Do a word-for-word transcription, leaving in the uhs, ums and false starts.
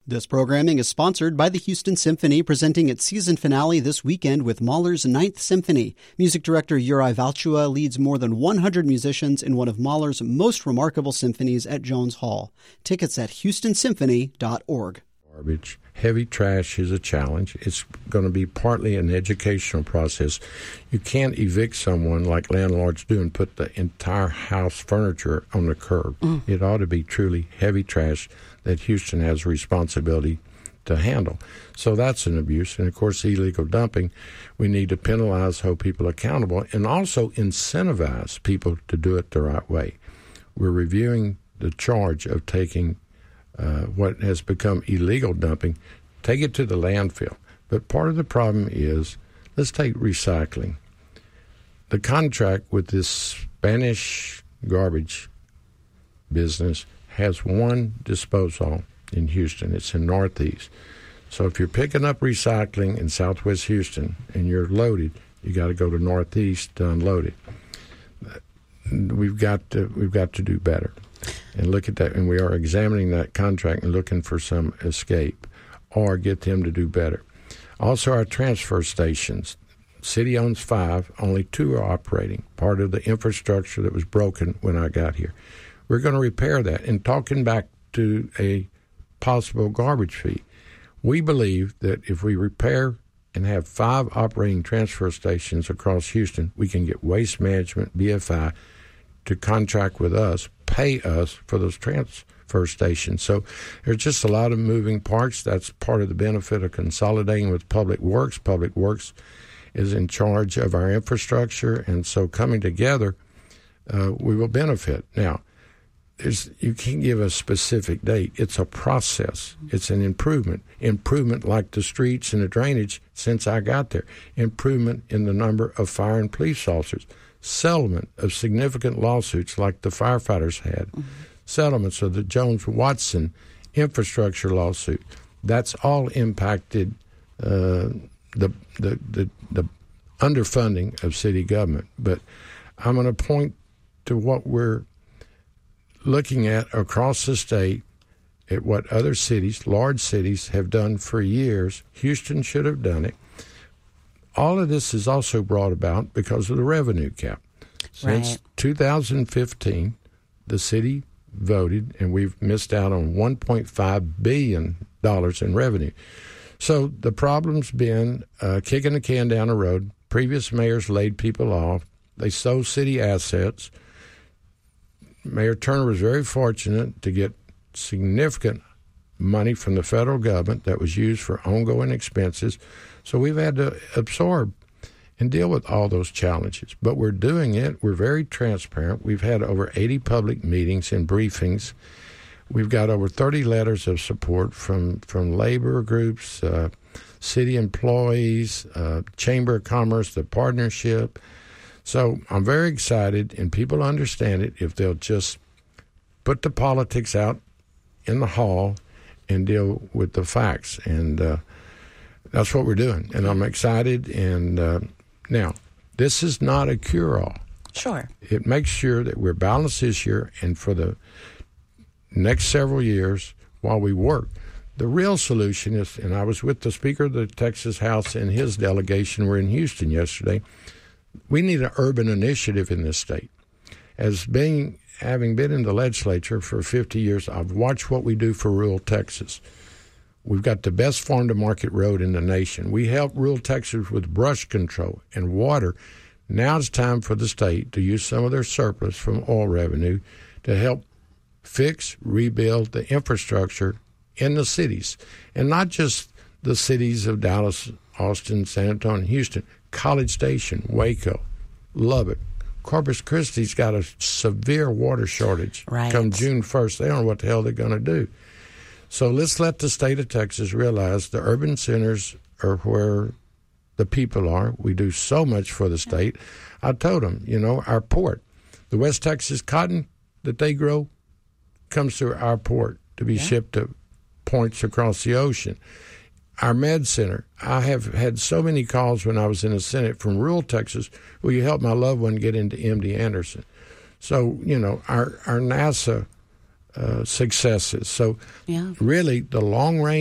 This programming is sponsored by the Houston Symphony, presenting its season finale this weekend with Mahler's Ninth Symphony. Music director Uri Valchua leads more than one hundred musicians in one of Mahler's most remarkable symphonies at Jones Hall. Tickets at houston symphony dot org. Garbage. Heavy trash is a challenge. It's going to be partly an educational process. You can't evict someone like landlords do and put the entire house furniture on the curb. Mm. It ought to be truly heavy trash that Houston has a responsibility to handle. So that's an abuse. And, of course, illegal dumping, we need to penalize, hold people accountable, and also incentivize people to do it the right way. We're reviewing the charge of taking uh, what has become illegal dumping, take it to the landfill. But part of the problem is, let's take recycling. The contract with this Spanish garbage business has one disposal in Houston. It's in Northeast. So if you're picking up recycling in Southwest Houston and you're loaded, you got to go to Northeast to unload it. We've got to we've got to do better and look at that. And we are examining that contract and looking for some escape or get them to do better. Also, our transfer stations. City owns five. Only two are operating. Part of the infrastructure that was broken when I got here. We're going to repair that. And talking back to a possible garbage fee, we believe that if we repair and have five operating transfer stations across Houston, we can get Waste Management, B F I, to contract with us, pay us for those transfer stations. So there's just a lot of moving parts. That's part of the benefit of consolidating with Public Works. Public Works is in charge of our infrastructure, and so coming together, uh, we will benefit. Now, There's, you can't give a specific date. It's a process. It's an improvement. Improvement like the streets and the drainage since I got there. Improvement in the number of fire and police officers. Settlement of significant lawsuits like the firefighters had. Mm-hmm. Settlements of the Jones-Watson infrastructure lawsuit. That's all impacted uh, the, the, the, the underfunding of city government. But I'm going to point to what we're looking at across the state at what other cities, large cities, have done for years. Houston should have done it. All of this is also brought about because of the revenue cap. Since right. two thousand fifteen, the city voted, and we've missed out on one point five billion dollars in revenue. So the problem's been uh, kicking the can down the road. Previous mayors laid people off. They sold city assets. Mayor Turner was very fortunate to get significant money from the federal government that was used for ongoing expenses. So we've had to absorb and deal with all those challenges. But we're doing it. We're very transparent. We've had over eighty public meetings and briefings. We've got over thirty letters of support from, from labor groups, uh, city employees, uh, Chamber of Commerce, the partnership. So I'm very excited, and people understand it if they'll just put the politics out in the hall and deal with the facts. And uh, that's what we're doing. And I'm excited. And uh, now, this is not a cure-all. Sure. It makes sure that we're balanced this year and for the next several years while we work. The real solution is, and I was with the Speaker of the Texas House and his delegation were in Houston yesterday, we need an urban initiative in this state. As being, having been in the legislature for fifty years, I've watched what we do for rural Texas. We've got the best farm-to-market road in the nation. We help rural Texas with brush control and water. Now it's time for the state to use some of their surplus from oil revenue to help fix, rebuild the infrastructure in the cities. And not just the cities of Dallas, Austin, San Antonio, Houston. College Station, Waco, Lubbock. Corpus Christi's got a severe water shortage right. come June first. They don't know what the hell they're going to do. So let's let the state of Texas realize the urban centers are where the people are. We do so much for the state. I told them, you know, our port, the West Texas cotton that they grow comes through our port to be yeah. shipped to points across the ocean. Our med center, I have had so many calls when I was in the Senate from rural Texas, will you help my loved one get into M D Anderson? So, you know, our, our NASA uh, successes. So Yeah. really, the long range